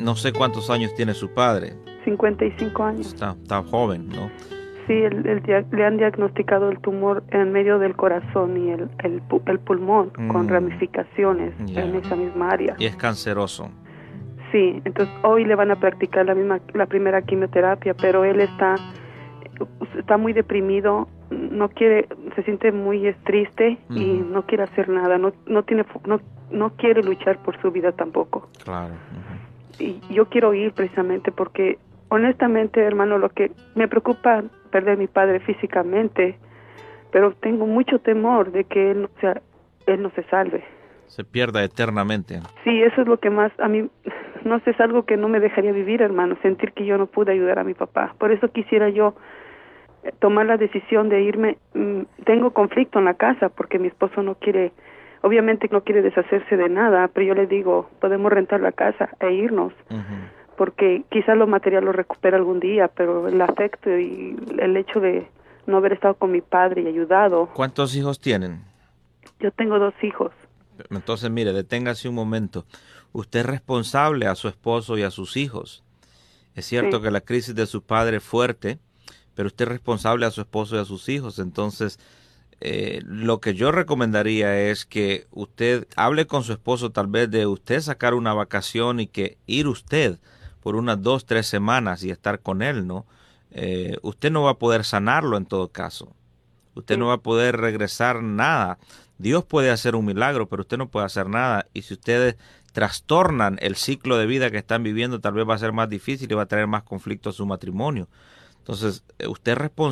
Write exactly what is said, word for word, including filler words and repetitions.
No sé cuántos años tiene su padre. cincuenta y cinco años. Está, está joven, ¿no? Sí, el, el dia- le han diagnosticado el tumor en medio del corazón y el, el, pu- el pulmón Mm. con ramificaciones Ya. en esa misma área. Y es canceroso. Sí, entonces hoy le van a practicar la misma, la primera quimioterapia, pero él está, está muy deprimido, no quiere, se siente muy triste y Ujú. no quiere hacer nada, no, no tiene, fu- no, no quiere luchar por su vida tampoco. Claro. Ujú. Y yo quiero ir precisamente porque, honestamente, hermano, lo que me preocupa perder a mi padre físicamente, pero tengo mucho temor de que él no sea, él no se salve. Se pierda eternamente. Sí, eso es lo que más a mí, no sé, es algo que no me dejaría vivir, hermano, sentir que yo no pude ayudar a mi papá. Por eso quisiera yo eh, tomar la decisión de irme. Mm, tengo conflicto en la casa porque mi esposo no quiere, obviamente no quiere deshacerse de nada, pero yo le digo, podemos rentar la casa e irnos, Ujú. porque quizás lo material lo recupera algún día, pero el afecto y el hecho de no haber estado con mi padre y ayudado. ¿Cuántos hijos tienen? Yo tengo dos hijos. Entonces, mire, deténgase un momento. Usted es responsable a su esposo y a sus hijos. Es cierto Sí. que la crisis de su padre es fuerte, pero usted es responsable a su esposo y a sus hijos. Entonces, eh, lo que yo recomendaría es que usted hable con su esposo, tal vez de usted sacar una vacación y que ir usted por unas dos, tres semanas y estar con él, ¿no? Eh, usted no va a poder sanarlo en todo caso. Usted Sí. no va a poder regresar nada. Dios puede hacer un milagro, pero usted no puede hacer nada. Y si ustedes trastornan el ciclo de vida que están viviendo, tal vez va a ser más difícil y va a traer más conflicto a su matrimonio. Entonces, eh, usted es responsable